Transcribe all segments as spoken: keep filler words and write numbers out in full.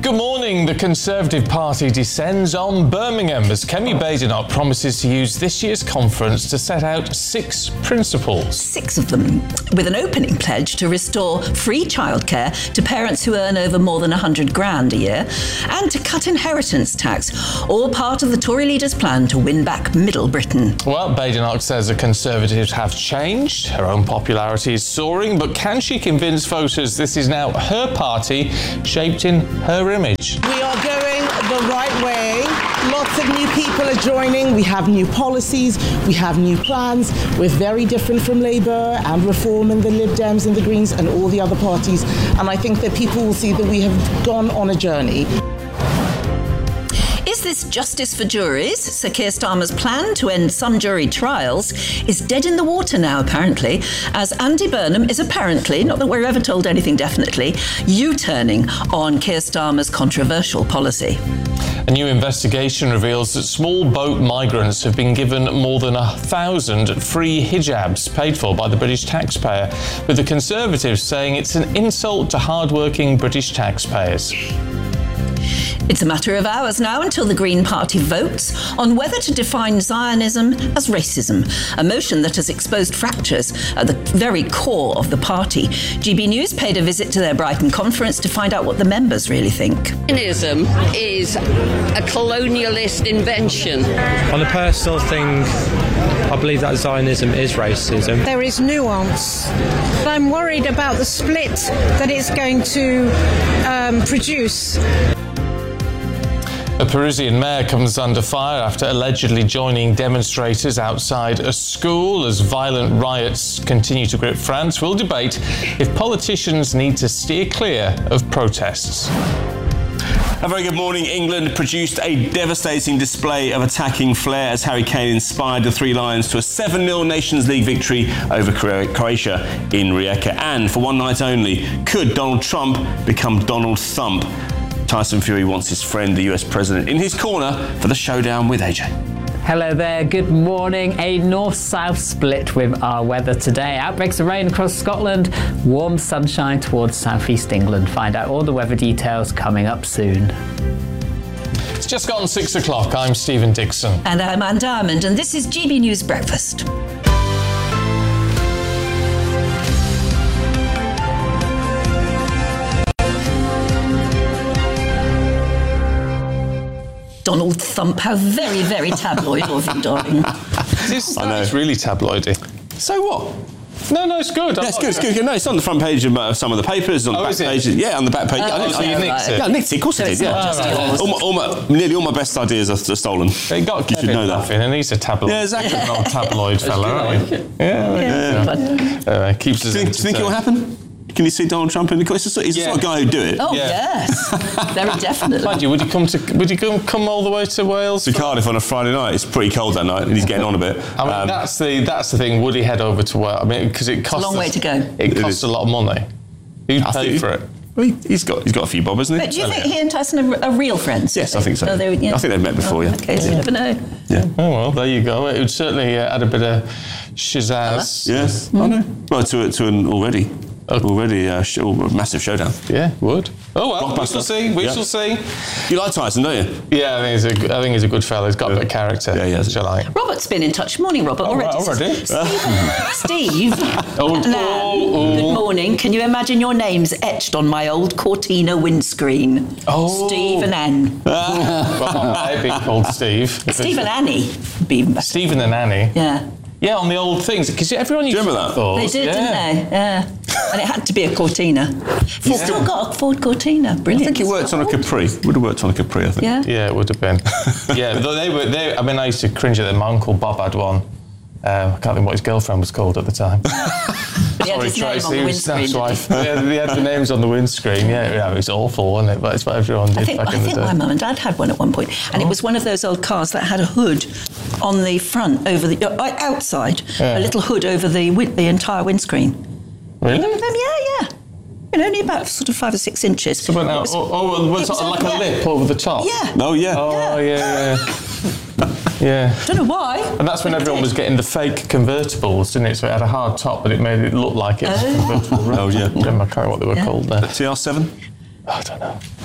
Good morning. The Conservative Party descends on Birmingham as Kemi Badenoch promises to use this year's conference to set out six principles. Six of them, with an opening pledge to restore free childcare to parents who earn over more than one hundred grand a year and to cut inheritance tax, all part of the Tory leader's plan to win back Middle Britain. Well, Badenoch says the Conservatives have changed. Her own popularity is soaring, but can she convince voters this is now her party shaped in her image? We are going the right way. Lots of new people are joining. We have new policies. We have new plans. We're very different from Labour and Reform and the Lib Dems and the Greens and all the other parties. And I think that people will see that we have gone on a journey. Is this justice for juries? Sir Keir Starmer's plan to end some jury trials is dead in the water now, apparently, as Andy Burnham is apparently, not that we're ever told anything definitely, U-turning on Keir Starmer's controversial policy. A new investigation reveals that small boat migrants have been given more than a thousand free hijabs paid for by the British taxpayer, with the Conservatives saying it's an insult to hard-working British taxpayers. It's a matter of hours now until the Green Party votes on whether to define Zionism as racism, a motion that has exposed fractures at the very core of the party. G B News paid a visit to their Brighton conference to find out what the members really think. Zionism is a colonialist invention. On a personal thing, I believe that Zionism is racism. There is nuance. But I'm worried about the split that it's going to um, produce. A Parisian mayor comes under fire after allegedly joining demonstrators outside a school as violent riots continue to grip France. We'll debate if politicians need to steer clear of protests. A very good morning. England produced a devastating display of attacking flair as Harry Kane inspired the Three Lions to a seven nil Nations League victory over Croatia in Rijeka. And for one night only, could Donald Trump become Donald Thump? Tyson Fury wants his friend, the U S president, in his corner for the showdown with A J. Hello there, good morning. A north-south split with our weather today. Outbreaks of rain across Scotland, warm sunshine towards southeast England. Find out all the weather details coming up soon. It's just gone six o'clock. I'm Stephen Dixon. And I'm Anne Diamond, and this is G B News Breakfast. Donald Thump, how very, very tabloid of you, darling. It's, I know. It's really tabloidy. So what? No, no, it's good. Yeah, it's good, it's good. No, it's on the front page of uh, some of the papers, on the oh, back page. Yeah, on the back page. Uh, I didn't, oh, I, yeah, you nicked it. Yeah, I nicked it. Of course so I did, yeah. Right. All my, all my, nearly all my best ideas are, are stolen. They got you Kevin should know that. In, and he's a tabloid. Yeah, exactly. An old tabloid fella, aren't you? Yeah, yeah. yeah. yeah. Uh, keeps us do you think, think it will happen? Can you see Donald Trump in the course? He's the yeah. sort of guy who'd do it. Oh, yeah. yes. Very definitely. Mind you, would he come to? Would he come, come all the way to Wales? To Cardiff on a Friday night. It's pretty cold that night, and he's getting on a bit. I mean, um, that's the that's the thing. Would he head over to Wales? I mean, because it costs it's a long us, way to go. It costs it a lot of money. Who'd I pay think, for it? Well, he, he's got he's got a few bob, hasn't he? But do you think he and Tyson are, are real friends? Yes, I think so. No, they, yeah. I think they've met before. Oh, yeah. Okay, so you never know. Yeah. Oh well, there you go. It would certainly uh, add a bit of shazazz. Yes, mm. I know. Well, to to an already. Already a show, a massive showdown. Yeah, would. Oh well, we shall see. We yeah. shall see. You like Tyson, don't you? Yeah, I think he's a. I think he's a good fella. He's got yeah. a bit of character. Yeah, yeah. Which I like. Robert's been in touch. Morning, Robert. Oh, already. Right, already. Steve. Steve. Oh, now, oh, oh. Good morning. Can you imagine your names etched on my old Cortina windscreen? Oh. Steve and Anne. Well, I'd be called Steve. Steve and Annie. Be Stephen and Annie. Yeah. Yeah, on the old things, because everyone used to remember that? Thought, they did, yeah. didn't they? Yeah. And it had to be a Cortina. You've yeah. still got a Ford Cortina. Brilliant. I think it worked on a Capri. Would have worked on a Capri, I think. Yeah, yeah it would have been. yeah, they were. They, I mean, I used to cringe at them. My uncle Bob had one. Um, I can't think what his girlfriend was called at the time. But he had his name on the windscreen. Wife. yeah, they had the names on the windscreen. Yeah, yeah, it was awful, wasn't it? But it's what everyone did I think, back I in the think day. my mum and dad had one at one point, and oh. it was one of those old cars that had a hood on the front, over the uh, outside, yeah. a little hood over the the entire windscreen. Really? Them, yeah, yeah. You know, only about sort of five or six inches. So went out, was, oh, oh, was it like a yeah. lip over the top? Yeah. Oh, yeah. Oh, yeah, yeah. yeah. yeah. Don't know why. And that's when everyone was getting the fake convertibles, didn't it? So it had a hard top, but it made it look like it was oh. a convertible. Oh, yeah. I can't remember what they were yeah. called there. T R seven? I don't know.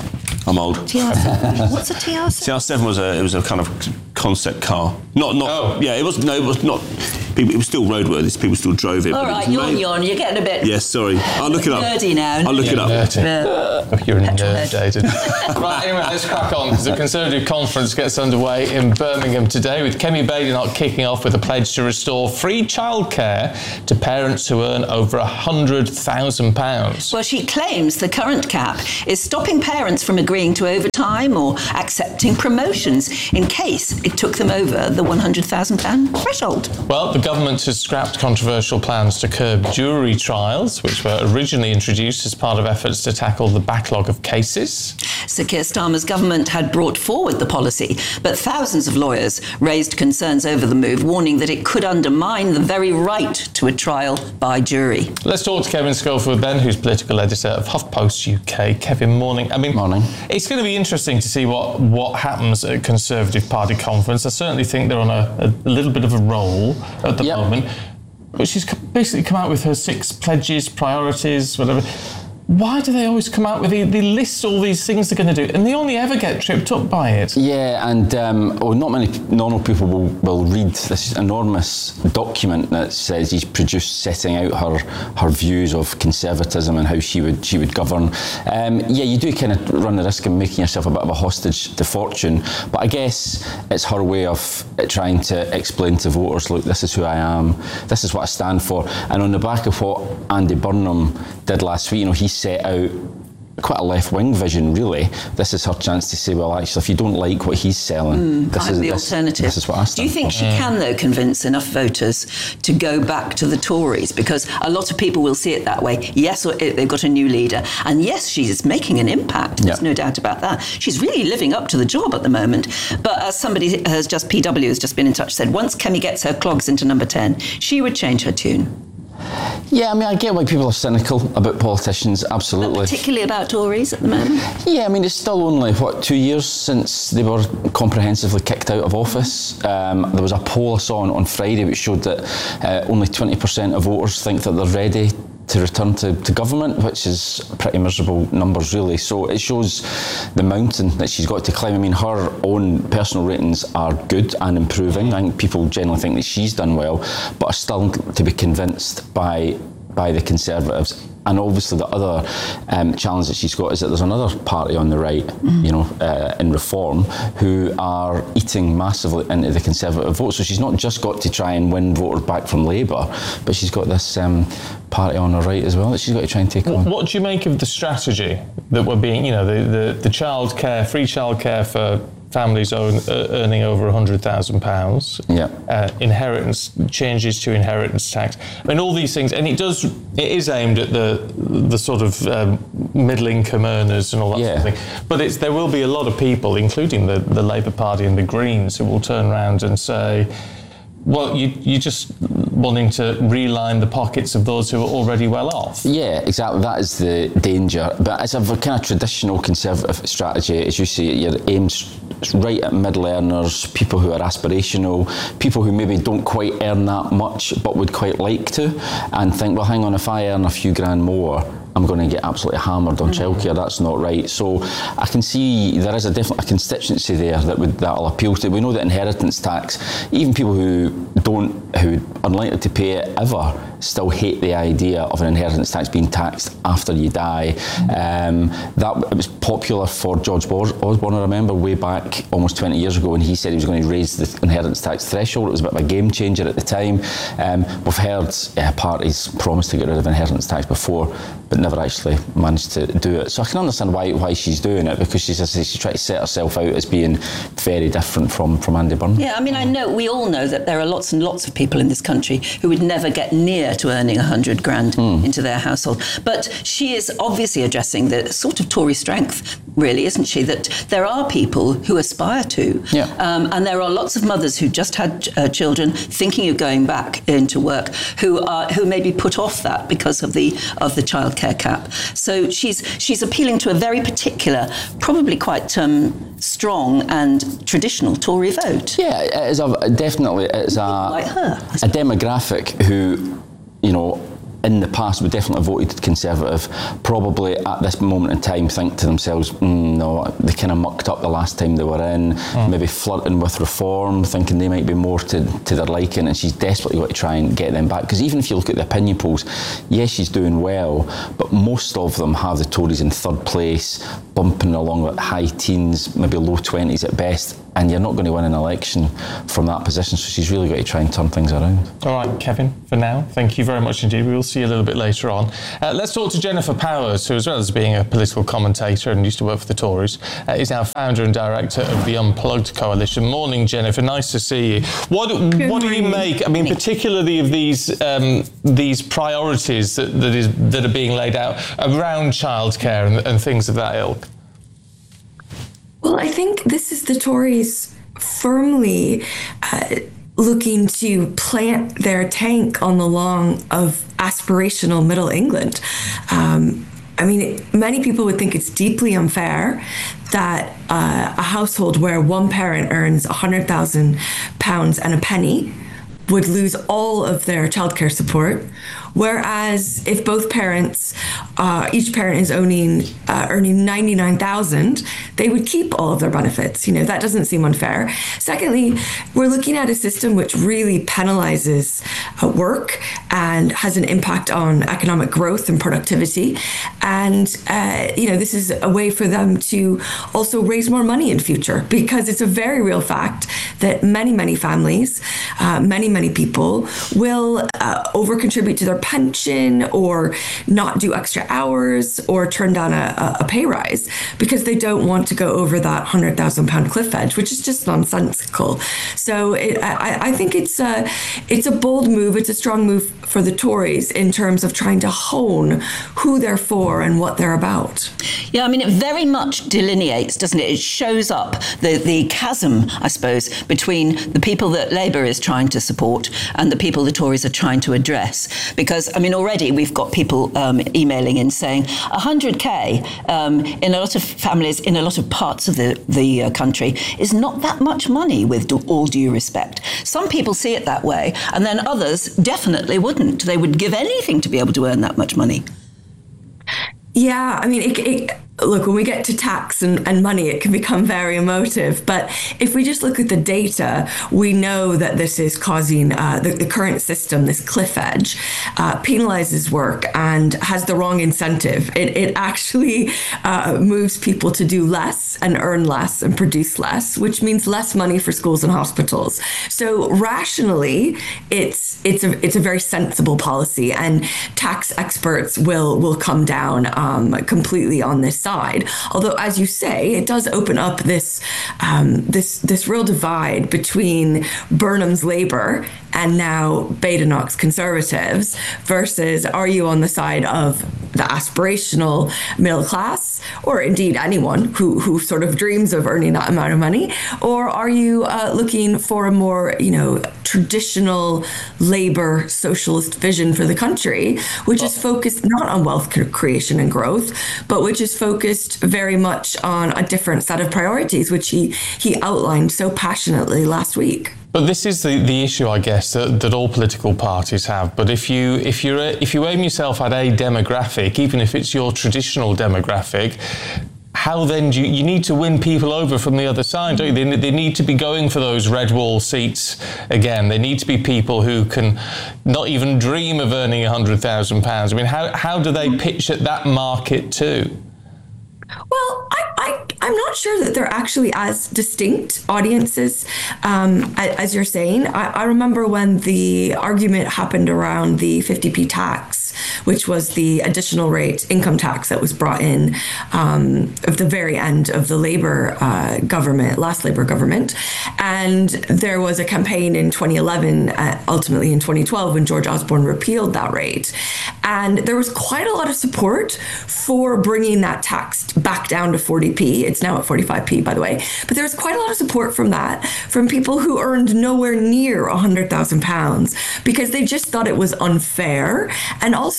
I'm old. T R seven. What's a T R seven? T R seven was a it was a kind of concept car. Not not Oh. yeah. It was no. It was not. It was still roadworthy. People still drove it. All but right, it was yawn, made- yawn. You're getting a bit Yes, sorry. I'll look it up. nerdy now. I'll look it up. Nerdy. Yeah. Oh, you're a Petrol nerd, head. David. Right, anyway, let's crack on, because the Conservative conference gets underway in Birmingham today, with Kemi Badenoch kicking off with a pledge to restore free childcare to parents who earn over one hundred thousand pounds. Well, she claims the current cap is stopping parents from agreeing to overtime or accepting promotions in case it took them over the one hundred thousand pound threshold. Well, the government has scrapped controversial plans to curb jury trials, which were originally introduced as part of efforts to tackle the backlog of cases. Sir Keir Starmer's government had brought forward the policy, but thousands of lawyers raised concerns over the move, warning that it could undermine the very right to a trial by jury. Let's talk to Kevin Schofield then, who's political editor of HuffPost U K. Kevin, morning. I mean, morning. It's going to be interesting to see what, what happens at Conservative Party conference. I certainly think they're on a, a little bit of a roll at the Yep. moment. But she's basically come out with her six pledges, priorities, whatever. Why do they always come out with the, they list all these things they're going to do, and they only ever get tripped up by it? Yeah, and um, oh, not many normal people will, will read this enormous document that says he's produced, setting out her her views of conservatism and how she would she would govern. Um, yeah, you do kind of run the risk of making yourself a bit of a hostage to fortune, but I guess it's her way of trying to explain to voters, look, this is who I am, this is what I stand for. And on the back of what Andy Burnham did last week, you know, he set out quite a left-wing vision, really. This is her chance to say, well, actually, if you don't like what he's selling, Mm, this, I'm is, the this, alternative. this is what I Do stand you think for. she can, though, convince enough voters to go back to the Tories? Because a lot of people will see it that way. Yes, they've got a new leader, and yes, she's making an impact. There's Yeah. no doubt about that. She's really living up to the job at the moment. But as somebody has just, P W has just been in touch, said once Kemi gets her clogs into number ten, she would change her tune. Yeah, I mean, I get why people are cynical about politicians, absolutely. Particularly about Tories at the moment. Yeah, I mean, it's still only, what, two years since they were comprehensively kicked out of office. Um, there was a poll I saw on, on Friday which showed that uh, only twenty percent of voters think that they're ready to return to, to government, which is pretty miserable numbers, really. So it shows the mountain that she's got to climb. I mean, her own personal ratings are good and improving. I think people generally think that she's done well, but are still to be convinced by by the Conservatives. And obviously the other um, challenge that she's got is that there's another party on the right, mm. you know, uh, in Reform, who are eating massively into the Conservative vote. So she's not just got to try and win voters back from Labour, but she's got this um, party on her right as well that she's got to try and take on. What do you make of the strategy that we're being, you know, the, the, the childcare, free childcare for families own, uh, earning over one hundred thousand pounds, yeah. uh, inheritance, changes to inheritance tax. I mean, all these things, and it does, it is aimed at the the sort of um, middle income earners and all that yeah. sort of thing. But it's, there will be a lot of people, including the, the Labour Party and the Greens, who will turn around and say, well, you, you're just wanting to reline the pockets of those who are already well off. Yeah, exactly. That is the danger. But it's a kind of traditional Conservative strategy. As you say, you're aimed right at middle earners, people who are aspirational, people who maybe don't quite earn that much but would quite like to, and think, well, hang on, if I earn a few grand more, I'm going to get absolutely hammered on childcare. That's not right. So I can see there is a definite a constituency there that would that'll appeal to. We know that inheritance tax, even people who don't, who are unlikely to pay it ever, still hate the idea of an inheritance tax being taxed after you die. Um, that it was popular for George Osborne, I remember, way back almost twenty years ago, when he said he was going to raise the inheritance tax threshold. It was a bit of a game changer at the time. Um, we've heard uh, parties promise to get rid of inheritance tax before, but never actually managed to do it. So I can understand why why she's doing it, because she's she's trying to set herself out as being very different from, from Andy Burnham. Yeah, I mean, I know, we all know that there are lots and lots of people in this country who would never get near to earning a hundred grand mm. into their household. But she is obviously addressing the sort of Tory strength, really, isn't she? That there are people who aspire to. Yeah. Um, and there are lots of mothers who just had uh, children thinking of going back into work who are who may be put off that because of the of the childcare cap. So she's she's appealing to a very particular, probably quite um, strong and traditional Tory vote. Yeah, it is a, definitely it's a, like her, a demographic who, you know, in the past would definitely have voted Conservative, probably at this moment in time think to themselves, mm, no, they kind of mucked up the last time they were in, mm. maybe flirting with reform, thinking they might be more to, to their liking, and she's desperately got to try and get them back. Because even if you look at the opinion polls, yes, she's doing well, but most of them have the Tories in third place, bumping along at high teens, maybe low twenties at best, and you're not going to win an election from that position, so she's really got to try and turn things around. All right, Kevin, for now, thank you very much indeed. We will see you a little bit later on. Uh, let's talk to Jennifer Powers, who, as well as being a political commentator and used to work for the Tories, uh, is now founder and director of the Unplugged Coalition. Morning, Jennifer, nice to see you. What, what do you make, I mean, particularly of these um, these priorities that, that, is, that are being laid out around childcare and, and things of that ilk? Well, I think this is the Tories firmly uh, looking to plant their tank on the lawn of aspirational Middle England. Um, I mean, many people would think it's deeply unfair that uh, a household where one parent earns one hundred thousand pounds and a penny would lose all of their childcare support, whereas if both parents, uh, each parent is owning, uh, earning ninety-nine thousand, they would keep all of their benefits. You know, that doesn't seem unfair. Secondly, we're looking at a system which really penalizes uh, work and has an impact on economic growth and productivity. And, uh, you know, this is a way for them to also raise more money in future, because it's a very real fact that many, many families, uh, many, many people will uh, over-contribute to their pension or not do extra hours or turn down a, a pay rise because they don't want to go over that one hundred thousand pound cliff edge, which is just nonsensical. So it, I, I think it's a, it's a bold move. It's a strong move for the Tories in terms of trying to hone who they're for and what they're about. Yeah, I mean, it very much delineates, doesn't it? It shows up the, the chasm, I suppose, between the people that Labour is trying to support and the people the Tories are trying to address. Because, I mean, already we've got people um, emailing in saying one hundred K um, in a lot of families, in a lot of parts of the, the uh, country, is not that much money, with all due respect. Some people see it that way, and then others definitely wouldn't. They would give anything to be able to earn that much money. Yeah, I mean, it, it, look, when we get to tax and, and money, it can become very emotive. But if we just look at the data, we know that this is causing uh, the, the current system, this cliff edge, uh, penalizes work and has the wrong incentive. It, it actually uh, moves people to do less and earn less and produce less, which means less money for schools and hospitals. So rationally, it's it's a it's a very sensible policy, and tax experts will will come down um, completely on this side. Although, as you say, it does open up this um, this this real divide between Burnham's Labour and now Badenoch's Conservatives versus, are you on the side of the aspirational middle class, or indeed anyone who who sort of dreams of earning that amount of money, or are you uh, looking for a more, you know, traditional Labour socialist vision for the country, which is focused not on wealth creation and growth, but which is focused very much on a different set of priorities, which he he outlined so passionately last week. But this is the, the issue, I guess, that, that all political parties have. But if you if you if you aim yourself at a demographic, even if it's your traditional demographic, how then do you, you need to win people over from the other side, don't you? They, they need to be going for those red wall seats again. They need to be people who can not even dream of earning one hundred thousand pounds. I mean, how how do they pitch at that market too? Well, I, I, I'm not sure that they're actually as distinct audiences um, as you're saying. I, I remember when the argument happened around the fifty p tax, which was the additional rate income tax that was brought in um, at the very end of the Labour uh, government, last Labour government. And there was a campaign in twenty eleven, uh, ultimately in twenty twelve, when George Osborne repealed that rate. And there was quite a lot of support for bringing that tax back down to forty p. It's now at forty-five p, by the way. But there was quite a lot of support from that, from people who earned nowhere near one hundred thousand pounds, because they just thought it was unfair, and also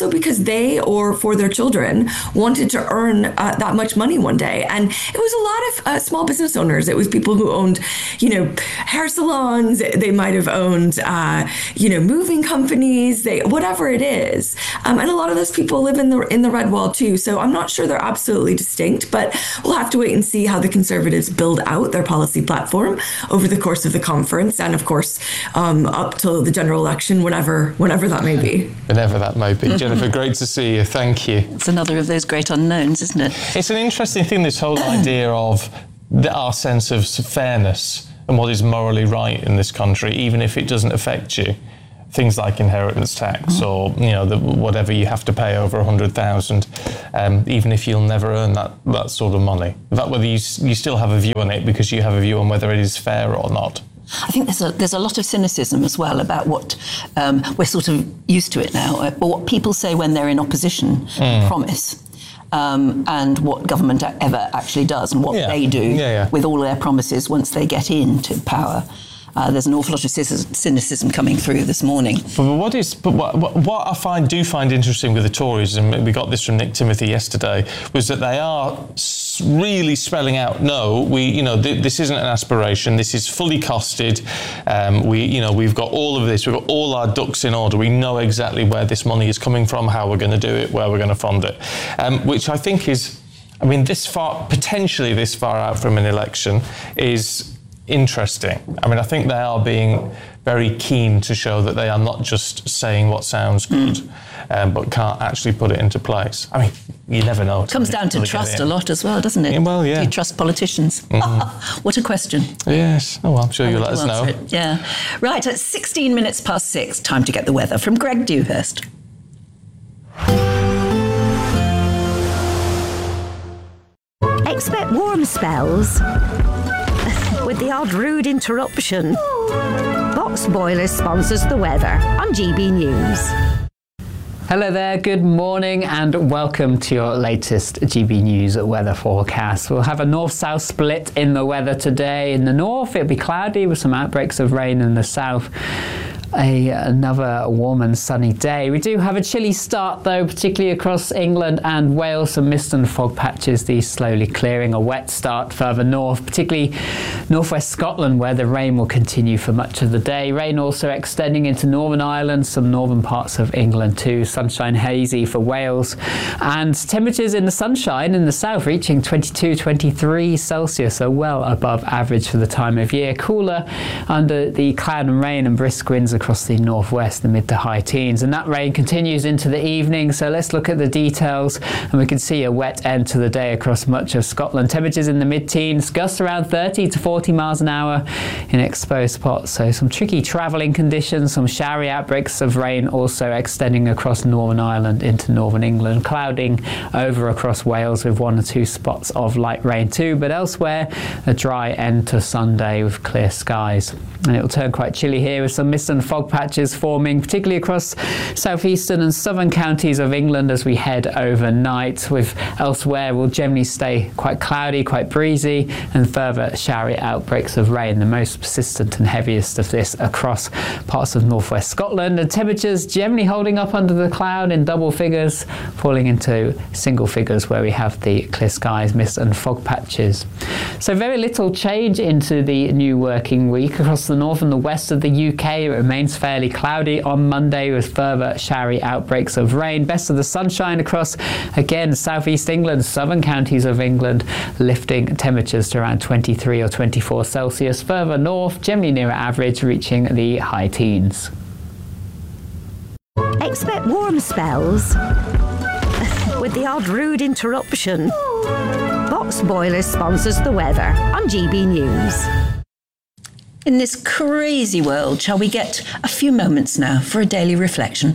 also because they or for their children wanted to earn uh, that much money one day. And it was a lot of uh, small business owners. It was people who owned, you know, hair salons. They might have owned, uh, you know, moving companies, they, whatever it is. Um, and a lot of those people live in the in the red wall too. So I'm not sure they're absolutely distinct, but we'll have to wait and see how the Conservatives build out their policy platform over the course of the conference, and of course, um, up till the general election, whenever whenever that may be. Whenever that may be. Jennifer, great to see you. Thank you. It's another of those great unknowns, isn't it? It's an interesting thing, this whole idea of the, our sense of fairness and what is morally right in this country, even if it doesn't affect you. Things like inheritance tax, mm. or you know, the, whatever you have to pay over a hundred thousand, um, even if you'll never earn that that sort of money. In fact, whether you you still have a view on it because you have a view on whether it is fair or not. I think there's a there's a lot of cynicism as well about what um, we're sort of used to it now, or what people say when they're in opposition, mm. promise. Um, and what government ever actually does, and what yeah. they do yeah, yeah. with all their promises once they get into power. Uh, there's an awful lot of cynicism coming through this morning. But what is, but what, what I find do find interesting with the Tories, and we got this from Nick Timothy yesterday, was that they are really spelling out, no, we, you know, th- this isn't an aspiration. This is fully costed. Um, we, you know, we've got all of this. We've got all our ducks in order. We know exactly where this money is coming from, how we're going to do it, where we're going to fund it, um, which I think is, I mean, this far, potentially this far out from an election is interesting. I mean, I think they are being very keen to show that they are not just saying what sounds good, mm. um, but can't actually put it into place. I mean, you never know. It comes down to trust a lot as well, doesn't it? Yeah, well, yeah. Do you trust politicians? Mm-hmm. What a question. Yes. Oh, well, I'm sure you'll let us know. It. Yeah. Right, at sixteen minutes past six, time to get the weather from Greg Dewhurst. Expect warm spells with the odd rude interruption. Box Boilers sponsors the weather on G B News. Hello there, good morning and welcome to your latest G B News weather forecast. We'll have a north-south split in the weather today. In the north, it'll be cloudy with some outbreaks of rain in the south. A, another warm and sunny day. We do have a chilly start though, particularly across England and Wales. Some mist and fog patches, these slowly clearing. A wet start further north, particularly northwest Scotland, where the rain will continue for much of the day. Rain also extending into Northern Ireland, some northern parts of England too. Sunshine hazy for Wales. And temperatures in the sunshine in the south reaching twenty-two, twenty-three Celsius, so well above average for the time of year. Cooler under the cloud and rain and brisk winds across the northwest, the mid to high teens, and that rain continues into the evening. So let's look at the details, and we can see a wet end to the day across much of Scotland. Temperatures in the mid-teens, gusts around thirty to forty miles an hour in exposed spots. So some tricky travelling conditions, some showery outbreaks of rain also extending across Northern Ireland into northern England, clouding over across Wales with one or two spots of light rain too, but elsewhere a dry end to Sunday with clear skies. And it will turn quite chilly here with some mist and fog patches forming, particularly across southeastern and southern counties of England as we head overnight, with elsewhere will generally stay quite cloudy, quite breezy, and further showery outbreaks of rain, the most persistent and heaviest of this across parts of northwest Scotland. And temperatures generally holding up under the cloud in double figures, falling into single figures where we have the clear skies, mist and fog patches. So very little change into the new working week. Across the north and the west of the U K, it remains fairly cloudy on Monday with further showery outbreaks of rain. Best of the sunshine across, again, southeast England, southern counties of England, lifting temperatures to around twenty-three or twenty-four Celsius. Further north, generally near average, reaching the high teens. Expect warm spells with the odd rude interruption. Box Boilers sponsors the weather on G B News. In this crazy world, shall we get a few moments now for a daily reflection?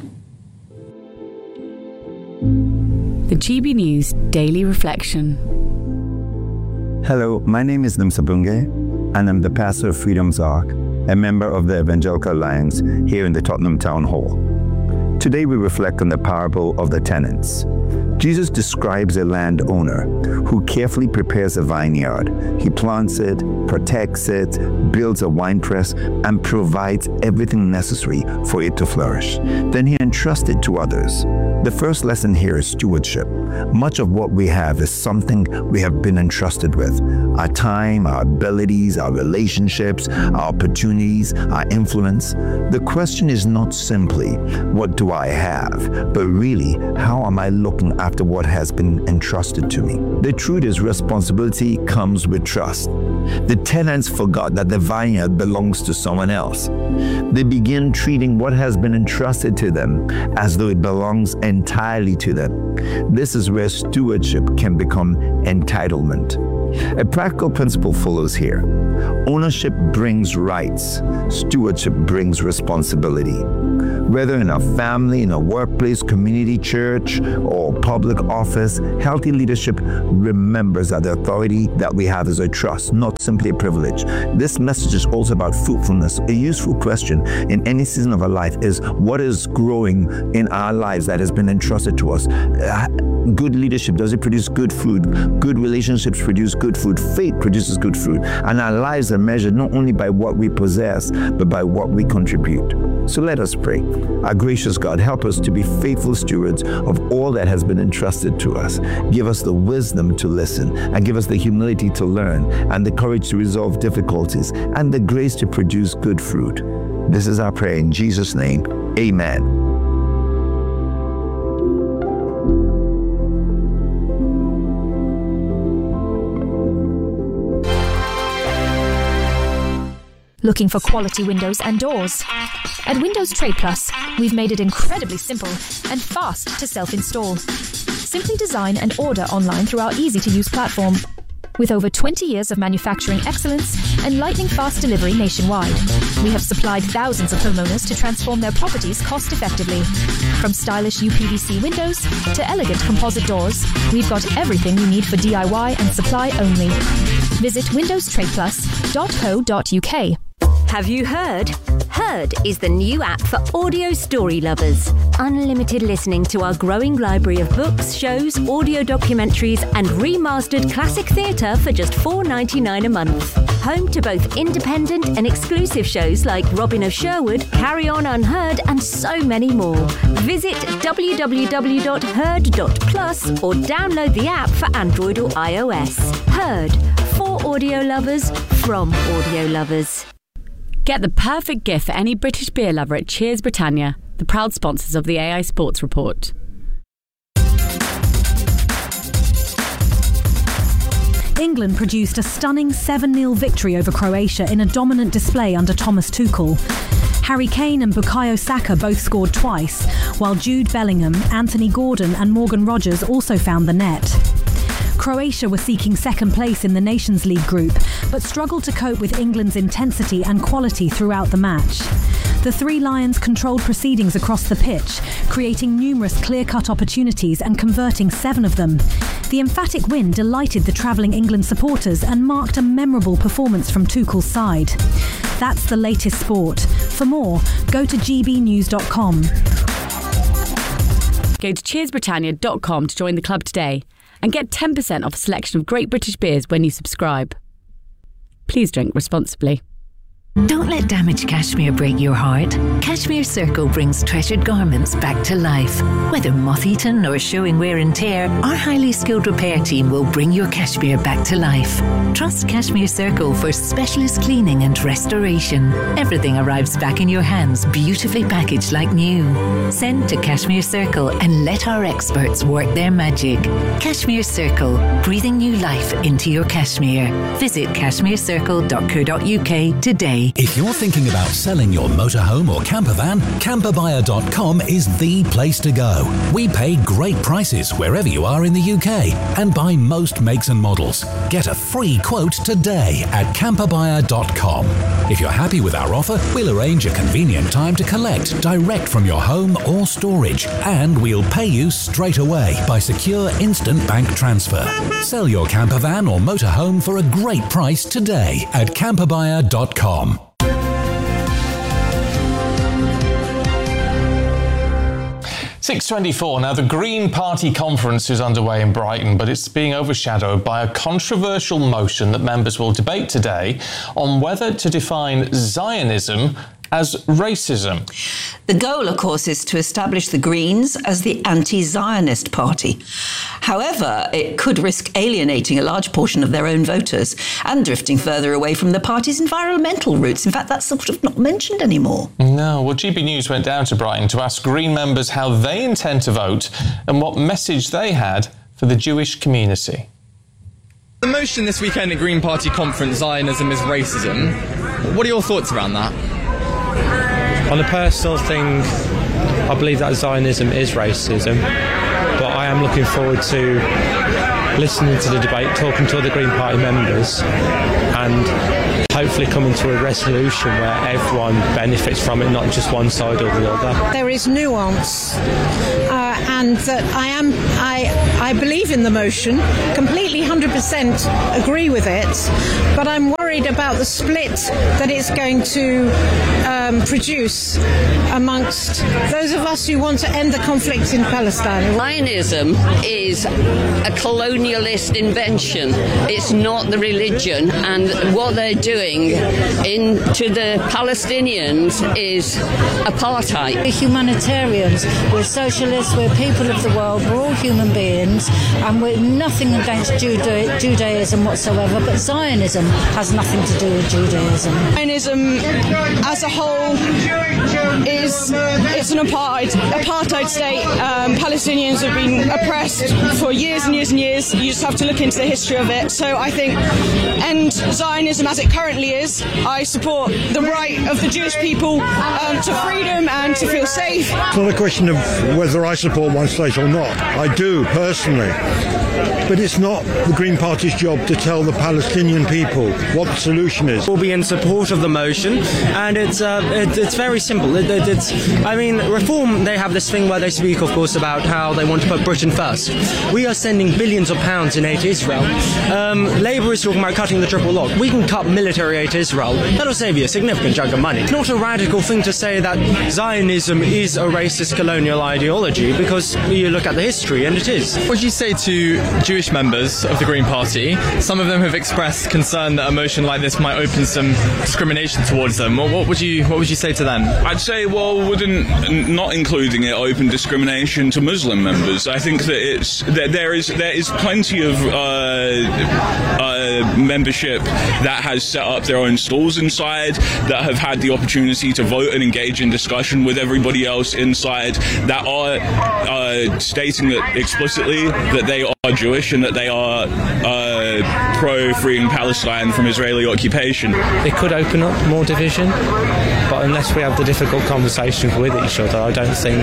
The G B News Daily Reflection. Hello, my name is Nimsa Bunge, and I'm the pastor of Freedom's Ark, a member of the Evangelical Alliance here in the Tottenham Town Hall. Today we reflect on the parable of the tenants. Jesus describes a landowner who carefully prepares a vineyard. He plants it, protects it, builds a winepress, and provides everything necessary for it to flourish. Then he entrusts it to others The first lesson here is stewardship. Much of what we have is something we have been entrusted with. Our time, our abilities, our relationships, our opportunities, our influence. The question is not simply, what do I have? But really, how am I looking after what has been entrusted to me? The truth is, responsibility comes with trust. The tenants forgot that the vineyard belongs to someone else. They begin treating what has been entrusted to them as though it belongs entirely to them. This is where stewardship can become entitlement. A practical principle follows here. Ownership brings rights. Stewardship brings responsibility. Whether in a family, in a workplace, community, church, or public office, healthy leadership remembers that the authority that we have is a trust, not simply a privilege. This message is also about fruitfulness. A useful question in any season of our life is, what is growing in our lives that has been entrusted to us? Uh, good leadership, does it produce good fruit? Good relationships produce good fruit. Faith produces good fruit. And our lives are measured not only by what we possess, but by what we contribute. So let us pray. Our gracious God, help us to be faithful stewards of all that has been entrusted to us. Give us the wisdom to listen, and give us the humility to learn, and the courage to resolve difficulties, and the grace to produce good fruit. This is our prayer in Jesus' name. Amen. Looking for quality windows and doors? At Windows Trade Plus, we've made it incredibly simple and fast to self-install. Simply design and order online through our easy-to-use platform. With over twenty years of manufacturing excellence and lightning-fast delivery nationwide, we have supplied thousands of homeowners to transform their properties cost-effectively. From stylish U P V C windows to elegant composite doors, we've got everything you need for D I Y and supply only. Visit windows trade plus dot co dot U K. Have you heard? Heard is the new app for audio story lovers. Unlimited listening to our growing library of books, shows, audio documentaries, and remastered classic theatre for just four dollars and ninety-nine cents a month. Home to both independent and exclusive shows like Robin of Sherwood, Carry On Unheard, and so many more. Visit w w w dot heard dot plus or download the app for Android or iOS. Heard, for audio lovers, from audio lovers. Get the perfect gift for any British beer lover at Cheers Britannia, the proud sponsors of the A I Sports Report. England produced a stunning seven nil victory over Croatia in a dominant display under Thomas Tuchel. Harry Kane and Bukayo Saka both scored twice, while Jude Bellingham, Anthony Gordon and Morgan Rogers also found the net. Croatia were seeking second place in the Nations League group, but struggled to cope with England's intensity and quality throughout the match. The Three Lions controlled proceedings across the pitch, creating numerous clear-cut opportunities and converting seven of them. The emphatic win delighted the travelling England supporters and marked a memorable performance from Tuchel's side. That's the latest sport. For more, go to g b news dot com. Go to cheers britannia dot com to join the club today and get ten percent off a selection of great British beers when you subscribe. Please drink responsibly. Don't let damaged cashmere break your heart. Cashmere Circle brings treasured garments back to life. Whether moth-eaten or showing wear and tear, our highly skilled repair team will bring your cashmere back to life. Trust Cashmere Circle for specialist cleaning and restoration. Everything arrives back in your hands, beautifully packaged like new. Send to Cashmere Circle and let our experts work their magic. Cashmere Circle, breathing new life into your cashmere. Visit cashmere circle dot co dot U K today. If you're thinking about selling your motorhome or camper van, camper buyer dot com is the place to go. We pay great prices wherever you are in the U K and buy most makes and models. Get a free quote today at camper buyer dot com. If you're happy with our offer, we'll arrange a convenient time to collect direct from your home or storage, and we'll pay you straight away by secure instant bank transfer. Sell your camper van or motorhome for a great price today at camper buyer dot com. six twenty-four. Now, the Green Party conference is underway in Brighton, but it's being overshadowed by a controversial motion that members will debate today on whether to define Zionism as racism. The goal, of course, is to establish the Greens as the anti-Zionist party. However, it could risk alienating a large portion of their own voters and drifting further away from the party's environmental roots. In fact, that's sort of not mentioned anymore. No, well, G B News went down to Brighton to ask Green members how they intend to vote and what message they had for the Jewish community. The motion this weekend at Green Party conference, Zionism is racism. What are your thoughts around that? On a personal thing, I believe that Zionism is racism, but I am looking forward to listening to the debate, talking to other Green Party members, and hopefully coming to a resolution where everyone benefits from it, not just one side or the other. There is nuance, uh, and that I am, I, I believe in the motion, completely one hundred percent agree with it, but I'm worried about the split that it's going to um, produce amongst those of us who want to end the conflict in Palestine. Zionism is a colonialist invention. It's not the religion, and what they're doing into the Palestinians is apartheid. We're humanitarians, we're socialists, we're people of the world, we're all human beings, and we're nothing against Juda- Judaism whatsoever, but Zionism has nothing to do with Judaism. Zionism as a whole is it's an apartheid, apartheid state. Um, Palestinians have been oppressed for years and years and years. You just have to look into the history of it. So I think end Zionism as it currently is. I support the right of the Jewish people um, to freedom and to feel safe. It's not a question of whether I support one state or not. I do, personally. But it's not the Green Party's job to tell the Palestinian people what the solution is. We'll be in support of the motion, and it's uh, it, it's very simple. It, it, it's, I mean, Reform, they have this thing where they speak, of course, about how they want to put Britain first. We are sending billions of pounds in aid to Israel. Um, Labour is talking about cutting the triple lock. We can cut military aid to Israel. That'll save you a significant chunk of money. It's not a radical thing to say that Zionism is a racist colonial ideology, because you look at the history, and it is. What would you say to Jewish members of the Green Party? Some of them have expressed concern that a motion like this might open some discrimination towards them. What, what would you What would you say to them? I'd say, well, wouldn't not including it open discrimination to Muslim members? I think that it's that there is there is plenty of uh, uh, membership that has set up their own stalls inside, that have had the opportunity to vote and engage in discussion with everybody else inside, that are uh, stating that explicitly that they are Jewish and that they are uh, pro-freeing Palestine from Israeli occupation. It could open up more division, but unless we have the difficult conversations with each other, I don't think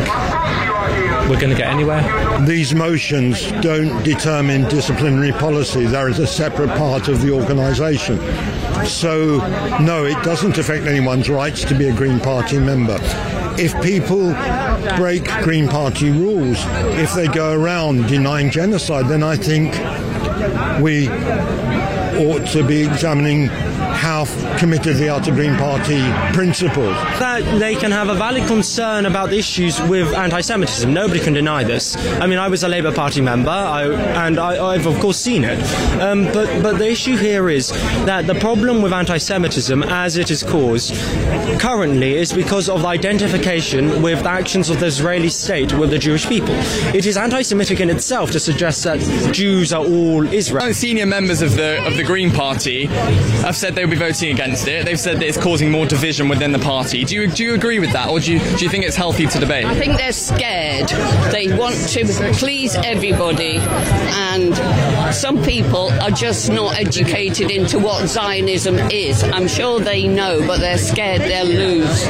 we're going to get anywhere. These motions don't determine disciplinary policy. There is a separate part of the organisation. So, no, it doesn't affect anyone's rights to be a Green Party member. If people break Green Party rules, if they go around denying genocide, then I think we ought to be examining how committed they are to Green Party principles. That they can have a valid concern about issues with anti-Semitism. Nobody can deny this. I mean, I was a Labour Party member, I, and I, I've of course seen it. Um, but, but the issue here is that the problem with anti-Semitism, as it is caused currently, is because of identification with the actions of the Israeli state with the Jewish people. It is anti-Semitic in itself to suggest that Jews are all Israel. Senior members of the of the Green Party have said they will be voting against it. They've said that it's causing more division within the party. Do you do you agree with that, or do you do you think it's healthy to debate? I think they're scared. They want to please everybody, and some people are just not educated into what Zionism is. I'm sure they know, but they're scared they'll lose.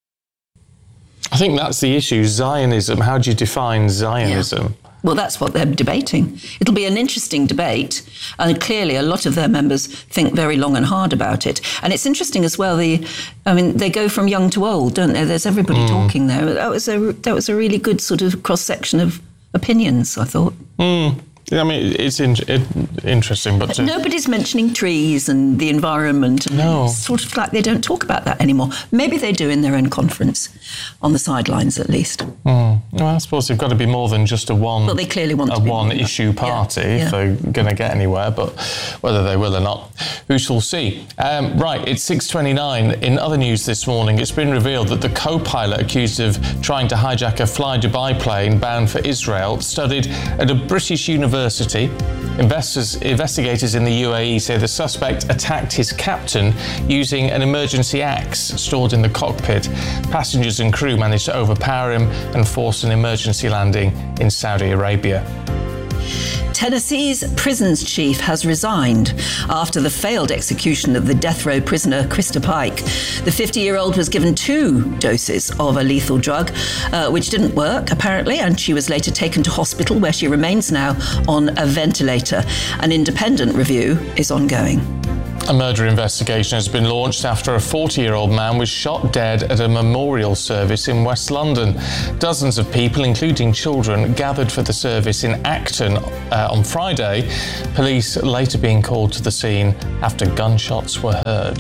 I think that's the issue. Zionism. How do you define Zionism? Yeah. Well, that's what they're debating. It'll be an interesting debate, and clearly a lot of their members think very long and hard about it. And it's interesting as well. The, I mean, they go from young to old, don't they? There's everybody mm. talking there. That was a that was a really good sort of cross section of opinions, I thought. Mm. I mean, it's in, it, interesting, but... but nobody's mentioning trees and the environment. And no. It's sort of like they don't talk about that anymore. Maybe they do in their own conference, on the sidelines at least. Mm. Well, I suppose they've got to be more than just a one... Well, they clearly want a to be one-issue party yeah. if yeah. they're going to get anywhere, but... Whether they will or not, who shall see? Um, right, it's six twenty-nine. In other news this morning, it's been revealed that the co-pilot accused of trying to hijack a Fly Dubai plane bound for Israel studied at a British university. Investors, investigators in the U A E say the suspect attacked his captain using an emergency axe stored in the cockpit. Passengers and crew managed to overpower him and force an emergency landing in Saudi Arabia. Tennessee's prisons chief has resigned after the failed execution of the death row prisoner Krista Pike. The fifty-year-old was given two doses of a lethal drug, uh, which didn't work, apparently, and she was later taken to hospital, where she remains now on a ventilator. An independent review is ongoing. A murder investigation has been launched after a forty-year-old man was shot dead at a memorial service in West London. Dozens of people, including children, gathered for the service in Acton uh, on Friday, police later being called to the scene after gunshots were heard.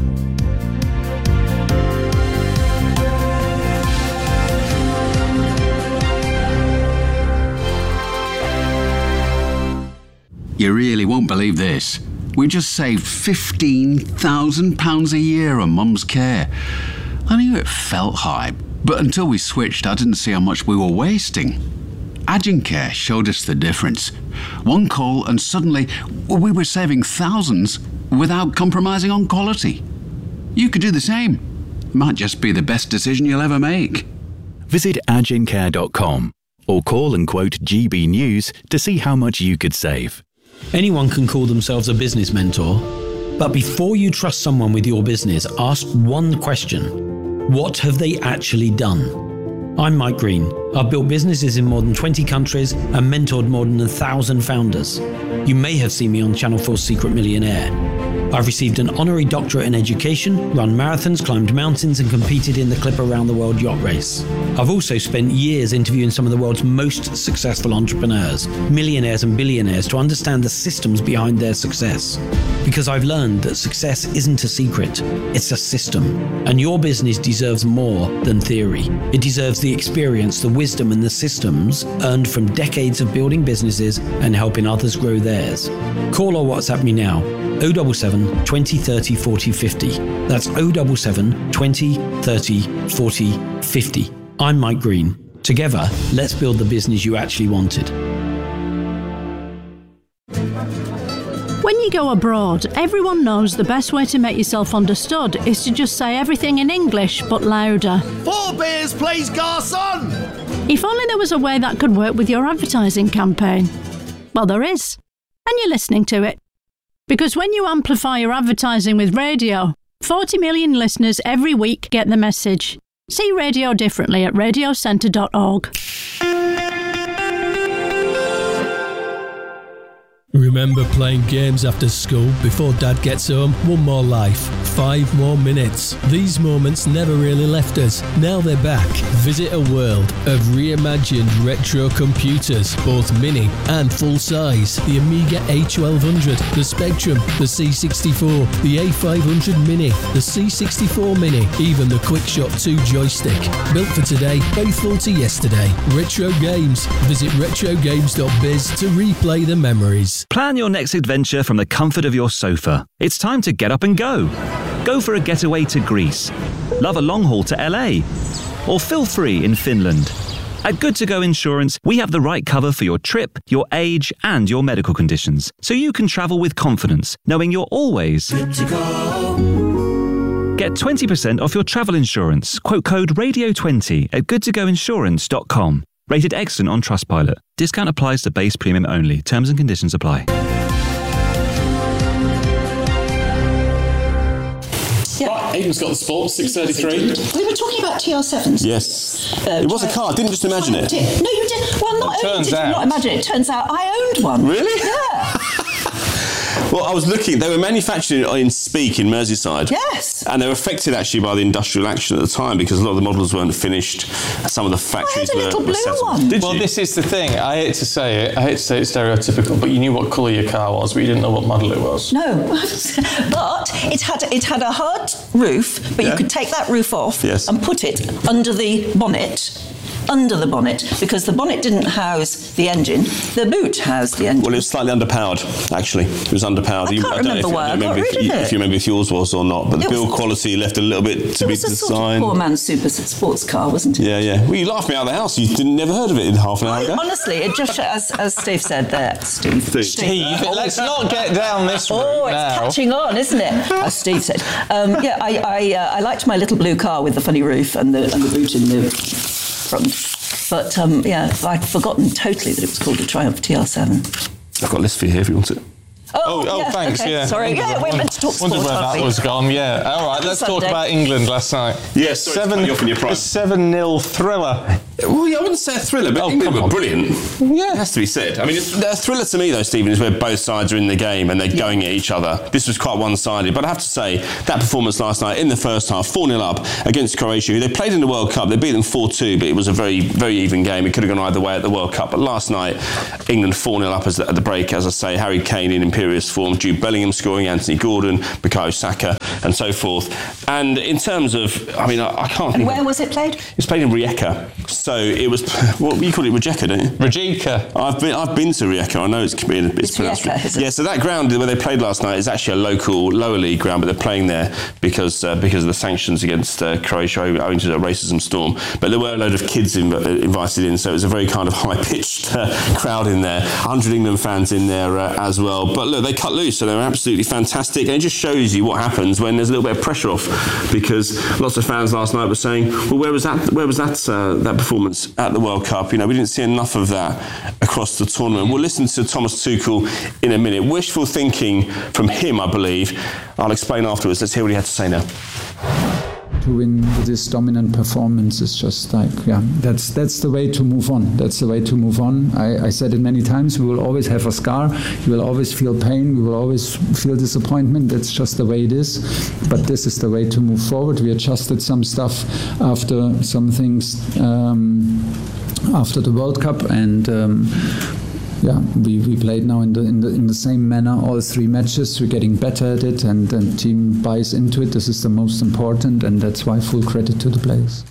You really won't believe this. We just saved fifteen thousand pounds a year on Mum's care. I knew it felt high, but until we switched, I didn't see how much we were wasting. Agencare showed us the difference. One call and suddenly we were saving thousands without compromising on quality. You could do the same. Might just be the best decision you'll ever make. Visit agencare dot com or call and quote G B News to see how much you could save. Anyone can call themselves a business mentor, but before you trust someone with your business, ask one question. What have they actually done? I'm Mike Green. I've built businesses in more than twenty countries and mentored more than a thousand founders. You may have seen me on Channel four's Secret Millionaire. I've received an honorary doctorate in education, run marathons, climbed mountains, and competed in the Clipper Round the World yacht race. I've also spent years interviewing some of the world's most successful entrepreneurs, millionaires and billionaires, to understand the systems behind their success. Because I've learned that success isn't a secret, it's a system. And your business deserves more than theory. It deserves the experience, the wisdom, and the systems earned from decades of building businesses and helping others grow theirs. Call or WhatsApp me now. oh seven seven, twenty, thirty, forty, fifty. That's oh seven seven, twenty, thirty, forty, fifty. I'm Mike Green. Together, let's build the business you actually wanted. When you go abroad, everyone knows the best way to make yourself understood is to just say everything in English, but louder. Four beers, please, garçon! If only there was a way that could work with your advertising campaign. Well, there is. And you're listening to it. Because when you amplify your advertising with radio, forty million listeners every week get the message. See radio differently at radio centre dot org. Remember playing games after school before Dad gets home? One more life, five more minutes. These moments never really left us. Now they're back. Visit a world of reimagined retro computers, both mini and full size. The Amiga A twelve hundred, the Spectrum, the C sixty-four, the A five hundred Mini, the C sixty-four Mini, even the QuickShot two joystick. Built for today, faithful to yesterday. Retro games. Visit retro games dot biz to replay the memories. Plan your next adventure from the comfort of your sofa. It's time to get up and go. Go for a getaway to Greece. Love a long haul to L A. Or feel free in Finland. At Good To Go Insurance, we have the right cover for your trip, your age, and your medical conditions, so you can travel with confidence, knowing you're always good to go. Get twenty percent off your travel insurance. Quote code radio twenty at good to go insurance dot com. Rated excellent on Trustpilot. Discount applies to base premium only. Terms and conditions apply. Right, Aidan's got the sport, six thirty-three. We were talking about T R sevens. Yes. Uh, it was a car. I didn't just imagine it. No, you did. Well, not Well, only did turns you not out- imagine it, it turns out I owned one. Really? Yeah. Well, I was looking. They were manufactured in Speke in Merseyside. Yes. And they were affected actually by the industrial action at the time because a lot of the models weren't finished. Some of the factories were, were settled. Did well, you? this is the thing. I hate to say it. I hate to say it's stereotypical, but you knew what colour your car was, but you didn't know what model it was. No, but it had it had a hard roof, but Yeah. you could take that roof off Yes. and put it under the bonnet. under the bonnet because the bonnet didn't house the engine, the boot housed the engine. Well, it was slightly underpowered, actually. It was underpowered. I You- can't don't know remember if, why I I don't got remember if, rid of you, it. if you remember if yours was or not, but the It was- build quality left a little bit to It be was a sort of designed. poor man's super sports car, wasn't it? Yeah, yeah. Well, you laughed me out of the house. You didn't never heard of it in half an hour ago. Honestly, it just, as, as Steve said there, Steve. Steve. Steve, let's not get down this route Oh, it's now. catching on, isn't it? As Steve said. Um, yeah, I I, uh, I liked my little blue car with the funny roof and the and the boot in the front. But um, yeah, I'd forgotten totally that it was called the Triumph T R seven. I've got a list for you here if you want it. Oh, oh, yeah, thanks, okay. yeah. Sorry, Wondered yeah, where- we're meant to talk sport, Wondered where aren't that we? was gone, yeah. All right, let's talk Sunday. about England last night. Yes, sorry to seven, cut you off in your prime. a seven nil thriller. Well, yeah, I wouldn't say a thriller, but Oh, England come were on. brilliant. Yeah. It has to be said. I mean, it's, a thriller to me, though, Stephen, is where both sides are in the game and they're going at each other. This was quite one-sided, but I have to say, that performance last night in the first half, four nil up against Croatia, who they played in the World Cup. They beat them four two, but it was a very, very even game. It could have gone either way at the World Cup. But last night, England four nil up as the, at the break, as I say, Harry Kane in imperious form, Jude Bellingham scoring, Anthony Gordon, Bukayo Saka, and so forth. And in terms of, I mean, I, I can't And think where of, was it played? it was played in Rijeka, so it was. What you call it, Rijeka, don't you? Rijeka. I've been, I've been to Rijeka. I know it's, it's, It's pronounced. Rijeka, is it? Yeah, so that ground where they played last night is actually a local lower league ground, but they're playing there because uh, because of the sanctions against uh, Croatia owing to a racism storm. But there were a load of kids inv- invited in, so it was a very kind of high pitched uh, crowd in there. one hundred England fans in there uh, as well. But look, they cut loose, so they were absolutely fantastic, and it just shows you what happens when there's a little bit of pressure off, because lots of fans last night were saying, well, where was that? Where was that? Uh, that performance at the World Cup? You know, we didn't see enough of that across the tournament. We'll listen to Thomas Tuchel in a minute. Wishful thinking from him, I believe. I'll explain afterwards. Let's hear what he had to say now. To win with this dominant performance is just like, yeah, that's that's the way to move on. That's the way to move on. I, I said it many times, we will always have a scar, we will always feel pain, we will always feel disappointment. That's just the way it is. But this is the way to move forward. We adjusted some stuff after some things um, after the World Cup, and um, yeah, we, we played now in the, in the in the same manner all three matches. We're getting better at it, and the team buys into it. This is the most important, and that's why full credit to the players.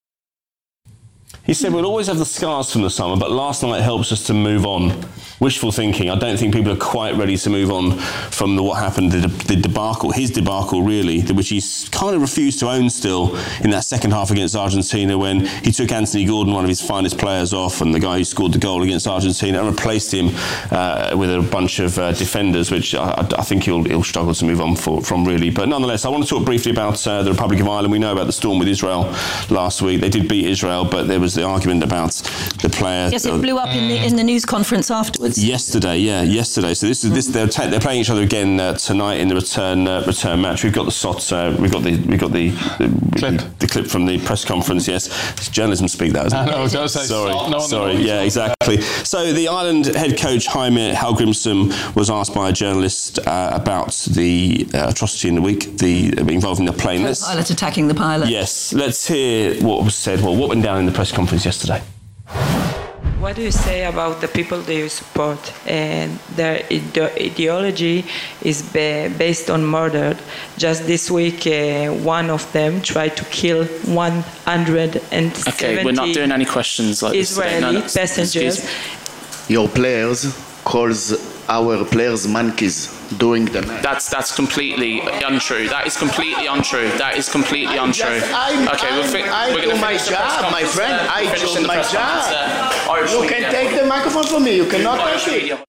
He said we'll always have the scars from the summer, but last night helps us to move on. Wishful thinking. I don't think people are quite ready to move on from the, what happened, the, the debacle, his debacle really, which he's kind of refused to own still in that second half against Argentina, when he took Anthony Gordon, one of his finest players, off, and the guy who scored the goal against Argentina, and replaced him uh, with a bunch of uh, defenders, which I, I think he'll, he'll struggle to move on for, from really. But nonetheless, I want to talk briefly about uh, the Republic of Ireland. We know about the storm with Israel last week. They did beat Israel, but there was the argument about the player. Yes, it blew up in the in the news conference afterwards. Yesterday, yeah, yesterday. So this is this. They're, ta- they're playing each other again uh, tonight in the return uh, return match. We've got the S O T. Uh, we've got the we've got the, the clip the clip from the press conference. Yes, it's journalism speak that. Isn't I it? know, I was going to say, sorry, stop, no one sorry. knows. Yeah, exactly. So the Ireland head coach Jaime Hallgrimsson was asked by a journalist uh, about the uh, atrocity in the week, the uh, involving the plane. Let's, Pilot attacking the pilot. yes, let's hear what was said. Well, what went down in the press conference yesterday. What do you say about the people that you support and their ide- ideology is ba- based on murder? Just this week, uh, one of them tried to kill one hundred seventy Okay, we're not doing any questions like this today. Israeli No, no, passengers. excuse Your players calls our players monkeys during the match. That's that's completely untrue. That is completely untrue. That is completely untrue. Just- I'm- okay, we're, fi- I'm- I we're going do to my finish the press job, my conference friend. there. I We're do finishing the my press conference job. there. Irish You media. can take the microphone from me. You cannot Irish take it. media.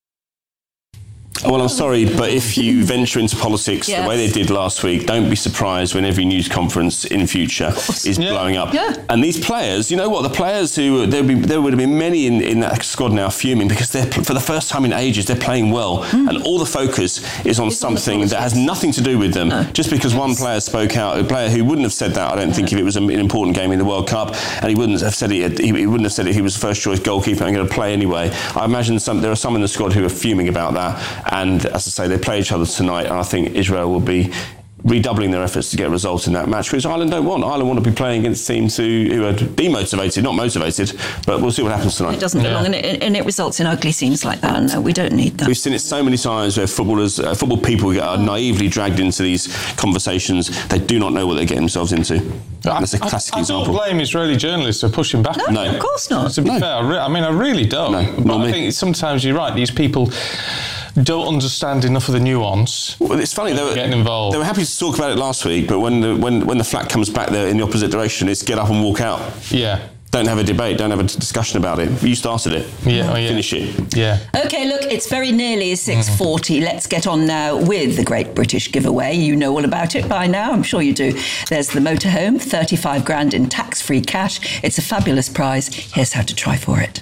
Well, I'm sorry, but if you venture into politics Yes. the way they did last week, don't be surprised when every news conference in future is Yeah. blowing up. Yeah. And these players, you know what? The players who there would, be, there would have been many in, in that squad now fuming because they're for the first time in ages they're playing well, and all the focus is on something that has nothing to do with them. Just because one player spoke out, a player who wouldn't have said that, I don't think, if it was an important game in the World Cup, and he wouldn't have said it. He, he wouldn't have said it. He was first choice goalkeeper and going to play anyway. I imagine some there are some in the squad who are fuming about that, and as I say, they play each other tonight, and I think Israel will be redoubling their efforts to get results in that match, which Ireland don't want. Ireland want to be playing against teams who, who are demotivated, not motivated, but we'll see what happens tonight. It doesn't yeah. belong, and it, and it results in ugly scenes like that, and no, we don't need that. We've seen it so many times where footballers, uh, football people are naively dragged into these conversations. They do not know what they're getting themselves into. That's a classic I, I example. don't blame Israeli journalists for pushing back. No, No. of course not. To be No. fair, I, re- I mean, I really don't. No, but I think sometimes you're right. These people don't understand enough of the nuance. Well, it's funny, they were getting involved. They were happy to talk about it last week, but when the, when, when the flat comes back there in the opposite direction, it's get up and walk out. Yeah. Don't have a debate, don't have a discussion about it. You started it. Yeah, oh, yeah. Finish it. Yeah. OK, look, it's very nearly six forty. Let's get on now with the Great British Giveaway. You know all about it by now, I'm sure you do. There's the motorhome, thirty-five grand in tax-free cash. It's a fabulous prize. Here's how to try for it.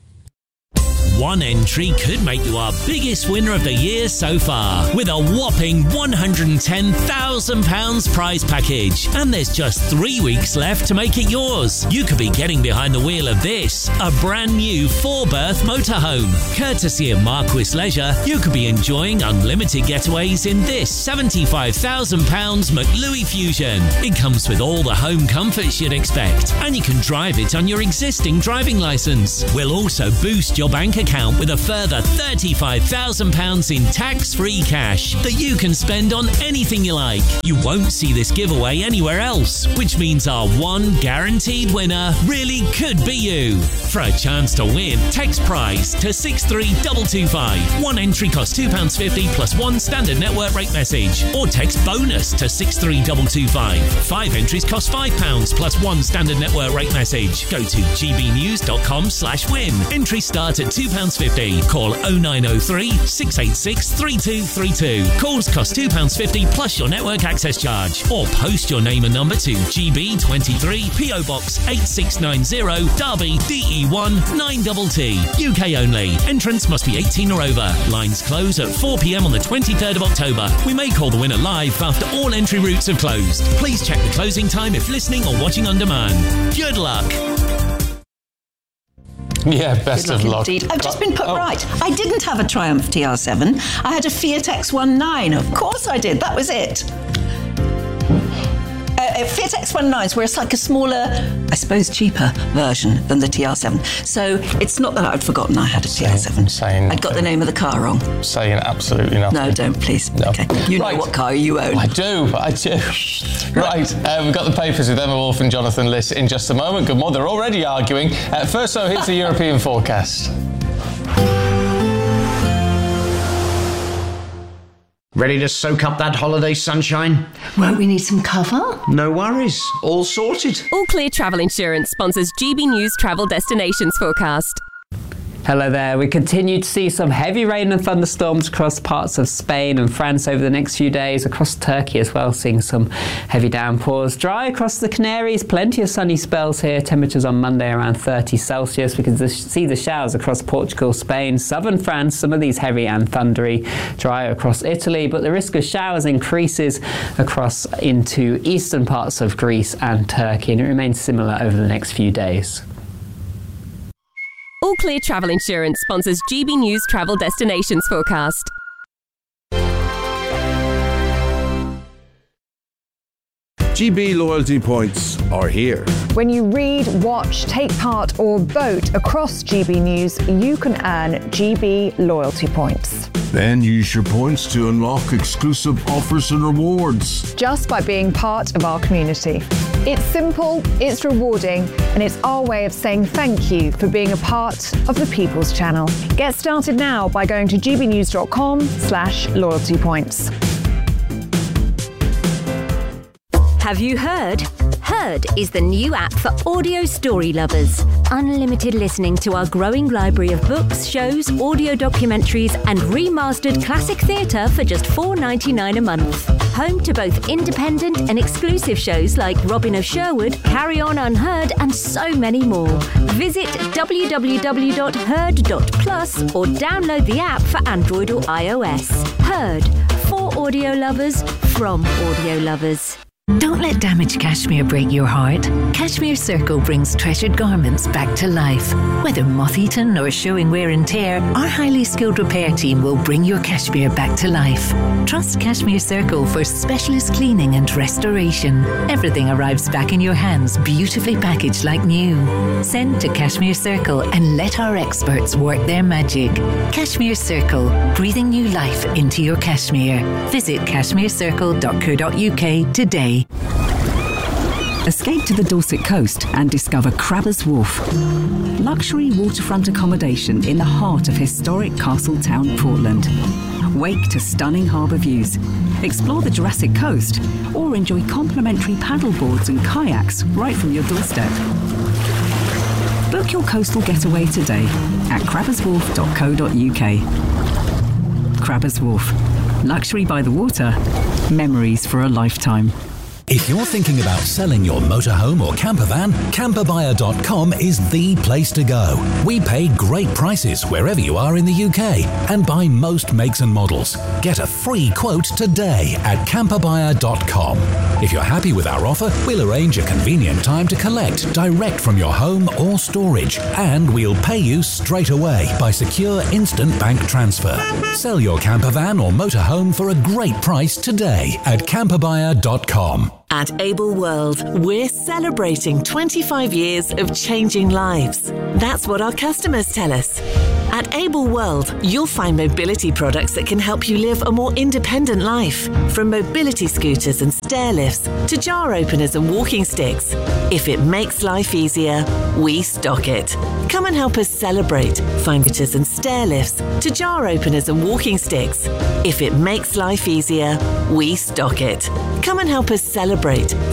One entry could make you our biggest winner of the year so far, with a whopping one hundred ten thousand pounds prize package. And there's just three weeks left to make it yours. You could be getting behind the wheel of this, a brand new four-berth motorhome. Courtesy of Marquis Leisure, you could be enjoying unlimited getaways in this seventy-five thousand pounds McLuey Fusion. It comes with all the home comforts you'd expect, and you can drive it on your existing driving licence. We'll also boost your bank account with a further thirty-five thousand pounds in tax-free cash that you can spend on anything you like. You won't see this giveaway anywhere else, which means our one guaranteed winner really could be you. For a chance to win, text prize to six three two two five. One entry costs two pounds fifty plus one standard network rate message, or text bonus to six three two two five. Five entries cost five pounds plus one standard network rate message. Go to gbnews.com slash win. Entries start at two pounds fifty. Call oh nine oh three, six eight six, three two three two. Calls cost two pounds fifty plus your network access charge. Or post your name and number to G B twenty-three, P O Box eight six nine zero, Derby, D E one nine T T. U K only. Entrance must be eighteen or over. Lines close at four p.m. on the twenty-third of October. We may call the winner live after all entry routes have closed. Please check the closing time if listening or watching on demand. Good luck. Yeah, best Good of luck. Indeed. I've just been put oh. right. I didn't have a Triumph T R seven. I had a Fiat X nineteen. Of course I did. That was it. Uh, Fiat X nineteens, where it's like a smaller, I suppose cheaper version than the T R seven. So it's not that I'd forgotten I had a T R seven. Saying I got the name of the car wrong. Saying absolutely nothing. No, don't, please. No. Okay. You right. know what car you own. I do, I do. Right, uh, we've got the papers with Emma Wolf and Jonathan Liss in just a moment. Good morning. They're already arguing. Uh, first, though, here's the European forecast. Ready to soak up that holiday sunshine? Won't we need some cover? No worries. All sorted. All Clear Travel Insurance sponsors G B News Travel Destinations Forecast. Hello there. We continue to see some heavy rain and thunderstorms across parts of Spain and France over the next few days, across Turkey as well, seeing some heavy downpours. Dry across the Canaries, plenty of sunny spells here. Temperatures on Monday around thirty Celsius. We can see the showers across Portugal, Spain, southern France, some of these heavy and thundery. Dry across Italy, but the risk of showers increases across into eastern parts of Greece and Turkey, and it remains similar over the next few days. All Clear Travel Insurance sponsors G B News Travel Destinations Forecast. G B loyalty points are here. When you read, watch, take part or vote across G B News, you can earn G B loyalty points. Then use your points to unlock exclusive offers and rewards. Just by being part of our community. It's simple, it's rewarding, and it's our way of saying thank you for being a part of the People's Channel. Get started now by going to gbnews.com slash loyalty points. Have you heard? Heard is the new app for audio story lovers. Unlimited listening to our growing library of books, shows, audio documentaries, and remastered classic theatre for just four dollars ninety-nine a month. Home to both independent and exclusive shows like Robin of Sherwood, Carry On Unheard, and so many more. Visit w w w dot heard dot plus or download the app for Android or iOS. Heard, for audio lovers, from audio lovers. Don't let damaged cashmere break your heart. Cashmere Circle brings treasured garments back to life. Whether moth-eaten or showing wear and tear, our highly skilled repair team will bring your cashmere back to life. Trust Cashmere Circle for specialist cleaning and restoration. Everything arrives back in your hands, beautifully packaged like new. Send to Cashmere Circle and let our experts work their magic. Cashmere Circle, breathing new life into your cashmere. Visit cashmere circle dot co dot uk today. Escape to the Dorset coast and discover Crabbers Wharf. Luxury waterfront accommodation in the heart of historic Castletown, Portland. Wake to stunning harbour views. Explore the Jurassic Coast or enjoy complimentary paddleboards and kayaks right from your doorstep. Book your coastal getaway today at crabbers wharf dot co dot uk. Crabbers Wharf. Luxury by the water. Memories for a lifetime. If you're thinking about selling your motorhome or camper van, camper buyer dot com is the place to go. We pay great prices wherever you are in the U K and buy most makes and models. Get a free quote today at camper buyer dot com. If you're happy with our offer, we'll arrange a convenient time to collect direct from your home or storage, and we'll pay you straight away by secure instant bank transfer. Sell your camper van or motorhome for a great price today at camper buyer dot com. At Able World, we're celebrating twenty-five years of changing lives. That's what our customers tell us. At Able World, you'll find mobility products that can help you live a more independent life. From mobility scooters and stair lifts to jar openers and walking sticks. If it makes life easier, we stock it. Come and help us celebrate. Find scooters and stair lifts to jar openers and walking sticks. If it makes life easier, we stock it. Come and help us celebrate.